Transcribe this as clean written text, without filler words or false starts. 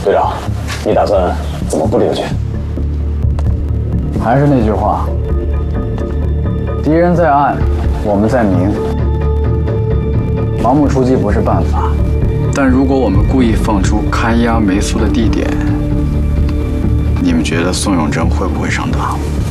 队长，你打算怎么布留局？ 还是那句话，敌人在暗，我们在明。盲目出击不是办法，但如果我们故意放出勘押梅苏的地点，你们觉得宋永贞会不会上当？